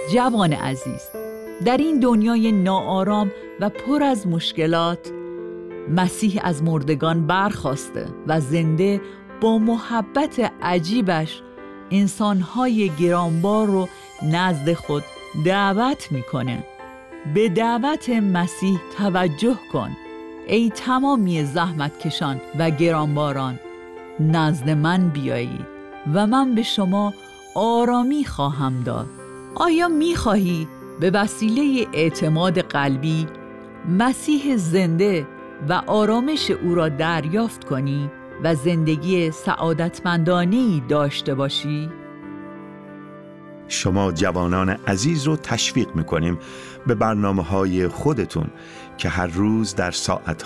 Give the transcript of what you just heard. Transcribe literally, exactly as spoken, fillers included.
جوان عزیز، در این دنیای ناآرام و پر از مشکلات مسیح از مردگان برخاسته و زنده با محبت عجیبش انسانهای گرانبار رو نزد خود دعوت میکنه. به دعوت مسیح توجه کن ای تمامی زحمتکشان و گرانباران، نزد من بیایید و من به شما آرامی خواهم داد. آیا میخواهی به وسیله اعتماد قلبی مسیح زنده و آرامش او را دریافت کنی و زندگی سعادتمندانه‌ای داشته باشی؟ شما جوانان عزیز رو تشویق میکنیم به برنامه‌های خودتون که هر روز در ساعت